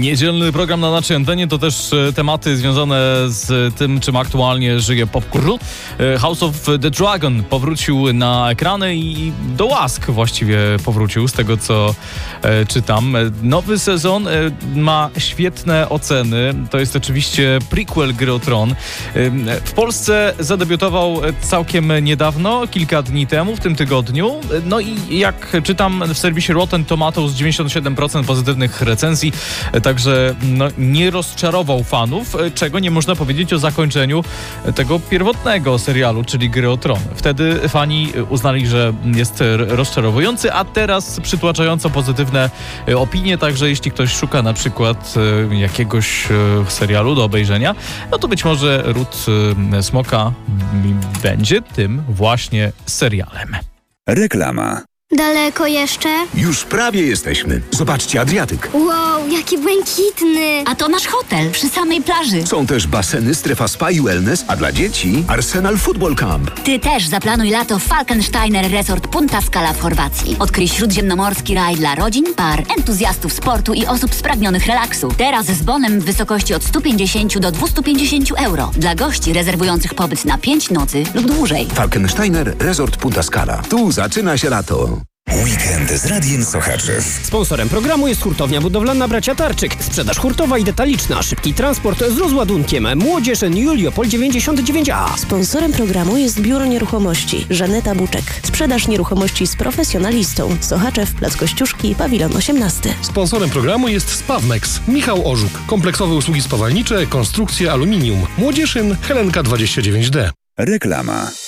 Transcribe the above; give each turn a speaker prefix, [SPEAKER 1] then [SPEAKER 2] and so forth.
[SPEAKER 1] Niedzielny program na naszej antenie to też tematy związane z tym, czym aktualnie żyje popkultura. House of the Dragon powrócił na ekrany i do łask właściwie powrócił, z tego co czytam. Nowy sezon ma świetne oceny. To jest oczywiście prequel gry o Tron. W Polsce zadebiutował całkiem niedawno, kilka dni temu, w tym tygodniu. No i jak czytam w serwisie Rotten Tomatoes 97% pozytywnych recenzji, także nie rozczarował fanów, czego nie można powiedzieć o zakończeniu tego pierwotnego serialu, czyli Gry o Tron. Wtedy fani uznali, że jest rozczarowujący, a teraz przytłaczająco pozytywne opinie, także jeśli ktoś szuka na przykład jakiegoś serialu do obejrzenia, no to być może Ród Smoka będzie tym właśnie serialem.
[SPEAKER 2] Reklama.
[SPEAKER 3] Daleko jeszcze?
[SPEAKER 4] Już prawie jesteśmy. Zobaczcie, Adriatyk.
[SPEAKER 3] Wow, jaki błękitny!
[SPEAKER 5] A to nasz hotel przy samej plaży.
[SPEAKER 4] Są też baseny, strefa spa i wellness, a dla dzieci Arsenal Football Camp.
[SPEAKER 5] Ty też zaplanuj lato w Falkensteiner Resort Punta Scala w Chorwacji. Odkryj śródziemnomorski raj dla rodzin, par, entuzjastów sportu i osób spragnionych relaksu. Teraz z bonem w wysokości od 150 do 250 euro. Dla gości rezerwujących pobyt na 5 nocy lub dłużej.
[SPEAKER 4] Falkensteiner Resort Punta Scala. Tu zaczyna się lato.
[SPEAKER 2] Weekend z Radiem Sochaczew.
[SPEAKER 6] Sponsorem programu jest hurtownia budowlana Bracia Tarczyk. Sprzedaż hurtowa i detaliczna. Szybki transport z rozładunkiem. Młodzież Juliopol 99A.
[SPEAKER 7] Sponsorem programu jest Biuro Nieruchomości Żaneta Buczek. Sprzedaż nieruchomości z profesjonalistą. Sochaczew, Plac Kościuszki, Pawilon 18.
[SPEAKER 8] Sponsorem programu jest Spawmex. Michał Orzuk. Kompleksowe usługi spawalnicze, konstrukcje, aluminium. Młodzieżyn Helenka 29D.
[SPEAKER 2] Reklama.